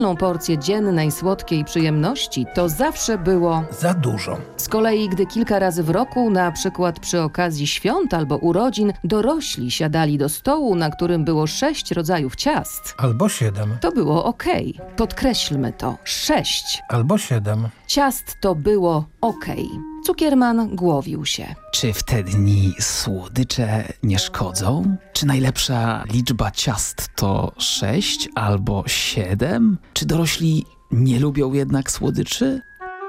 porcję dziennej słodkiej przyjemności, to zawsze było Za dużo. z kolei, gdy kilka razy w roku, na przykład przy okazji świąt albo urodzin, dorośli siadali do stołu, na którym było 6 rodzajów ciast, Albo 7. to było okej. Podkreślmy to. 6 Albo 7. ciast to było okej. Cukierman głowił się. Czy w te dni słodycze nie szkodzą? Czy najlepsza liczba ciast to 6 albo 7? Czy dorośli nie lubią jednak słodyczy?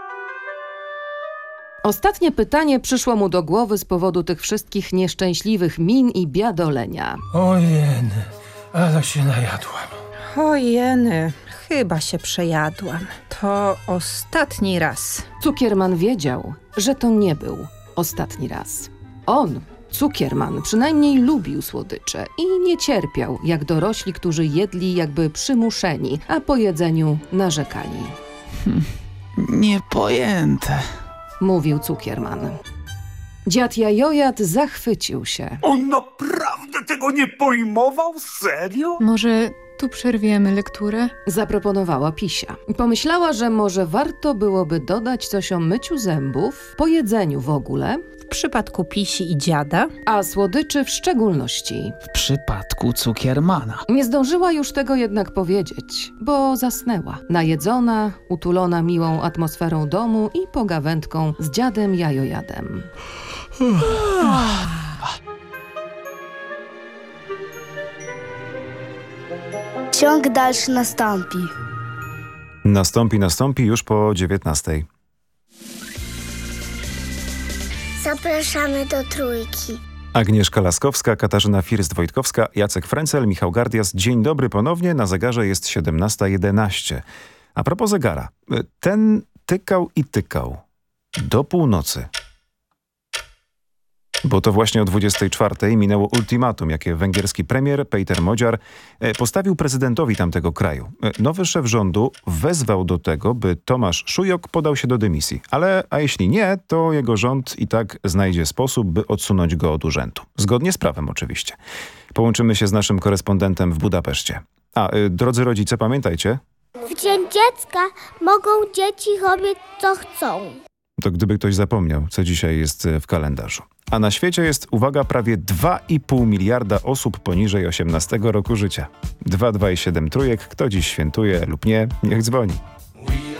Ostatnie pytanie przyszło mu do głowy z powodu tych wszystkich nieszczęśliwych min i biadolenia. Ojej, ale się najadłam. Ojeny, chyba się przejadłam. To ostatni raz. Cukierman wiedział, że to nie był ostatni raz. On, Cukierman, przynajmniej lubił słodycze i nie cierpiał, jak dorośli, którzy jedli jakby przymuszeni, a po jedzeniu narzekali. Niepojęte. Mówił Cukierman. Dziad Jajojad zachwycił się. On naprawdę tego nie pojmował? Serio? Może tu przerwiemy lekturę? Zaproponowała Pisia. Pomyślała, że może warto byłoby dodać coś o myciu zębów, po jedzeniu w ogóle, W przypadku Pisi i dziada a słodyczy w szczególności. W przypadku Cukiermana. Nie zdążyła już tego jednak powiedzieć, bo zasnęła. Najedzona, utulona miłą atmosferą domu i pogawędką z dziadem Jajojadem. Ciąg dalszy nastąpi. Nastąpi już po 19:00. Zapraszamy do Trójki. Agnieszka Laskowska, Katarzyna First-Wojtkowska, Jacek Frencel, Michał Gardias. Dzień dobry ponownie, na zegarze jest 17:11. A propos zegara, ten tykał i tykał do północy. Bo to właśnie o 24:00 minęło ultimatum, jakie węgierski premier Péter Magyar postawił prezydentowi tamtego kraju. Nowy szef rządu wezwał do tego, by Tomasz Szujok podał się do dymisji. A jeśli nie, to jego rząd i tak znajdzie sposób, by odsunąć go od urzędu. Zgodnie z prawem oczywiście. Połączymy się z naszym korespondentem w Budapeszcie. Drodzy rodzice, pamiętajcie, W Dzień Dziecka mogą dzieci robić co chcą. to gdyby ktoś zapomniał, co dzisiaj jest w kalendarzu. A na świecie jest, uwaga, prawie 2,5 miliarda osób poniżej 18 roku życia. 2,7 trójek, kto dziś świętuje lub nie, niech dzwoni.